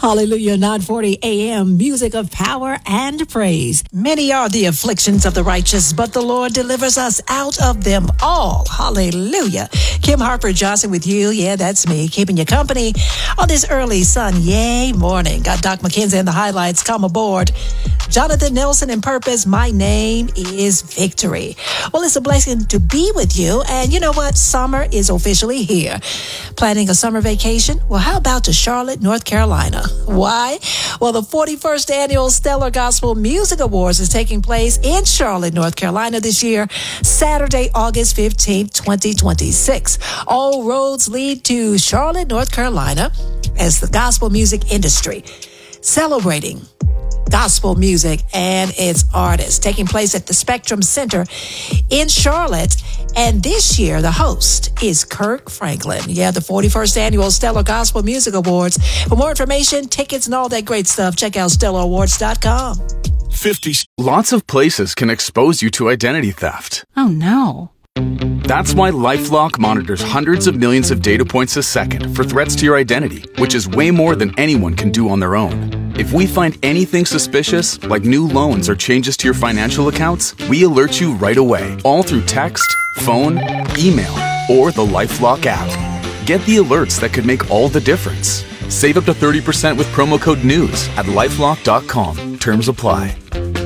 Hallelujah, 9:40 a.m. Music of power and praise. Many are the afflictions of the righteous, but the Lord delivers us out of them all. Hallelujah. Kim Harper Johnson with you. Yeah, that's me, keeping you company on this early Sunday morning. Got Doc McKenzie in the highlights. Come aboard. Jonathan Nelson in Purpose. My name is Victory. Well, it's a blessing to be with you. And you know what? Summer is officially here. Planning a summer vacation? Well, how about to Charlotte, North Carolina? Why? Well, the 41st Annual Stellar Gospel Music Awards is taking place in Charlotte, North Carolina this year, Saturday, August 15th, 2026. All roads lead to Charlotte, North Carolina, as the gospel music industry celebrating gospel music and its artists, taking place at the Spectrum Center in Charlotte. And this year, the host is Kirk Franklin. Yeah, the 41st Annual Stellar Gospel Music Awards. For more information, tickets, and all that great stuff, check out stellarawards.com. 50. Lots of places can expose you to identity theft. Oh, no. That's why LifeLock monitors hundreds of millions of data points a second for threats to your identity, which is way more than anyone can do on their own. If we find anything suspicious, like new loans or changes to your financial accounts, we alert you right away, all through text, phone, email, or the LifeLock app. Get the alerts that could make all the difference. Save up to 30% with promo code NEWS at lifelock.com. Terms apply.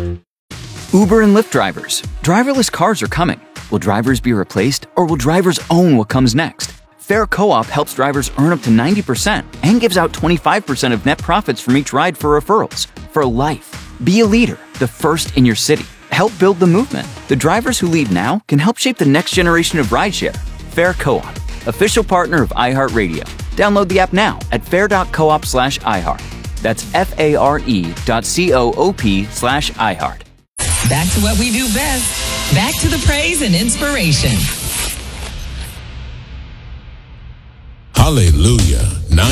Uber and Lyft drivers. Driverless cars are coming. Will drivers be replaced, or will drivers own what comes next? Fair Co-op helps drivers earn up to 90% and gives out 25% of net profits from each ride for referrals. For life. Be a leader, the first in your city. Help build the movement. The drivers who lead now can help shape the next generation of rideshare. Fair Co-op, official partner of iHeartRadio. Download the app now at fair.coop/iHeart. That's FARE.coop/iHeart. Back to what we do best. Back to the praise and inspiration. Hallelujah.